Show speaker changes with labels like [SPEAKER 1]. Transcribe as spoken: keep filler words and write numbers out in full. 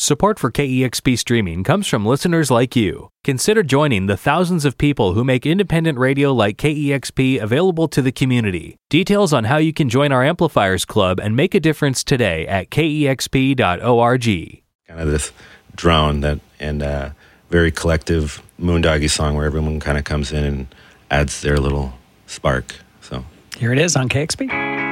[SPEAKER 1] Support for K E X P streaming comes from listeners like you. Consider joining the thousands of people who make independent radio like K E X P available to the community. Details on how you can join our Amplifiers Club and make a difference today at K E X P dot org.
[SPEAKER 2] Kind of this drone that and uh, very collective Moondoggy song where everyone kind of comes in and adds their little spark. So
[SPEAKER 3] here it is on K X P.